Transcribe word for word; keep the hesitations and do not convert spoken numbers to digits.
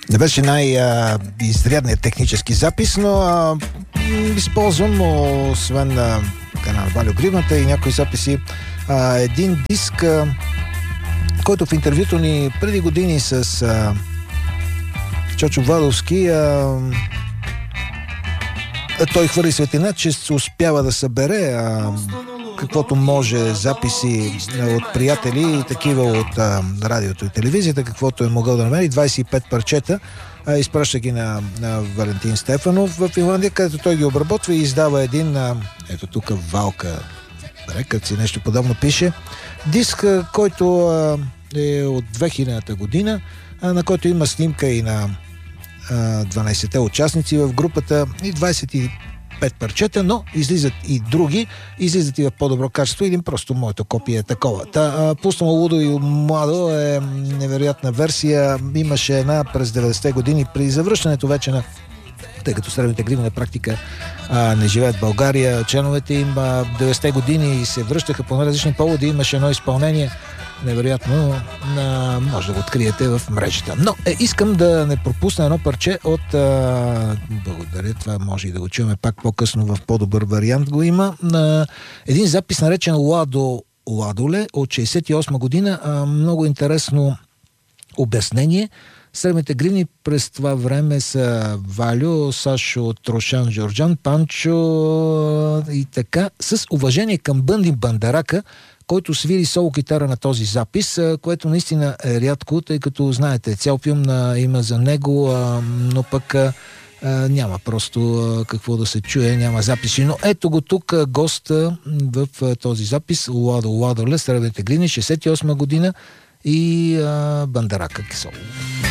Не беше най-изрядният технически запис, но а, използвам, освен а, на Валио Гривната и някои записи, а, един диск, а, който в интервюто ни преди години с а, Чочо Владовски, а, той хвърли светлина, че се успява да събере а, каквото може записи от приятели, такива от а, радиото и телевизията, каквото е могъл да намери, двайсет и пет парчета, а, изпраща ги на, на Валентин Стефанов в Финландия, където той ги обработва и издава един, а, ето тук Валка Рекът си нещо подобно пише, диск, който а, е от две хилядната година, а, на който има снимка и на дванайсетте участници в групата и двайсет и пет парчета, но излизат и други, излизат и в по-добро качество. Един просто моето копие е такова. Та, пуснало Лудо и младо е невероятна версия. Имаше една през деветдесетте години при завръщането вече на, тъй като Сребърните гривни на практика а, не живеят в България, членовете им а, деветдесетте години се връщаха по различни поводи. Имаше едно изпълнение невероятно, а, може да го откриете в мрежата. Но е, искам да не пропусна едно парче от а, благодаря, това може и да го чуваме пак по-късно в по-добър вариант го има. А, един запис наречен Ладо Ладоле от шейсет и осма година. А, много интересно обяснение. Сребърните гривни през това време са Валю, Сашо, Трошан, Жорджан, Панчо и така, с уважение към Бънди Бандарака, който свири соло китара на този запис, което наистина е рядко, тъй като, знаете, цял филм на, има за него, а, но пък а, няма просто а, какво да се чуе, няма записи. Но ето го тук а, госта в а, този запис, Ладо Ладоле, Сребърните гривни, шейсет и осма година и а, Бандарака соло.